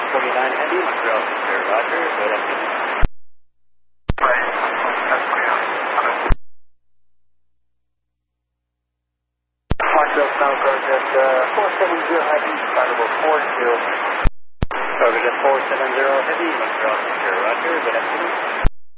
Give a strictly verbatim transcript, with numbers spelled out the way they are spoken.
forty-nine Heavy, Montreal Secure, Roger, good afternoon. Montreal South Guard at uh, four seven zero Heavy, Carnival four zero. Target at four seven zero Heavy, Montreal Secure, Roger, good afternoon.